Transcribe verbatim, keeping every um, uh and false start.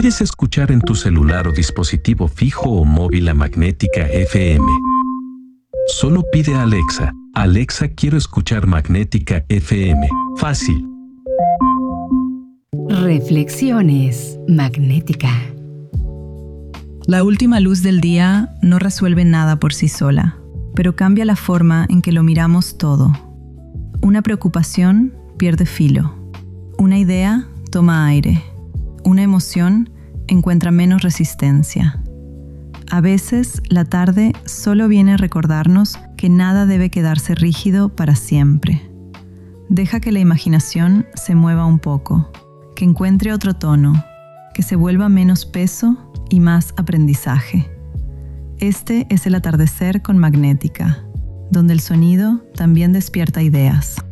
¿Quieres escuchar en tu celular o dispositivo fijo o móvil a Magnética F M? Solo pide a Alexa: Alexa, quiero escuchar Magnética F M. Fácil. Reflexiones Magnética. La última luz del día no resuelve nada por sí sola, pero cambia la forma en que lo miramos todo. Una preocupación pierde filo. Una idea toma aire. Una emoción encuentra menos resistencia. A veces, la tarde solo viene a recordarnos que nada debe quedarse rígido para siempre. Deja que la imaginación se mueva un poco, que encuentre otro tono, que se vuelva menos peso y más aprendizaje. Este es el atardecer con Magnética, donde el sonido también despierta ideas.